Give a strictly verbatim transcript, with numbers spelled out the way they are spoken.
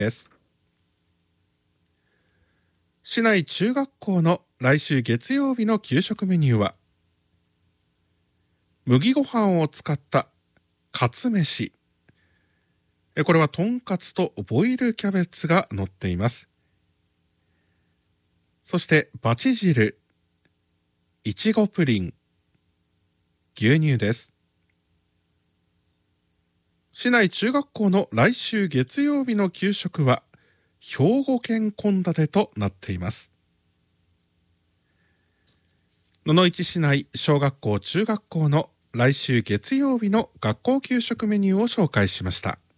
です。市内中学校の来週月曜日の給食メニューは、麦ご飯を使ったカツ飯。これはとんかつとボイルキャベツが乗っています。そしてバチ汁、いちごプリン、牛乳です。市内中学校の来週月曜日の給食は兵庫県献立となっています。野々市市内小学校中学校の来週月曜日の学校給食メニューを紹介しました。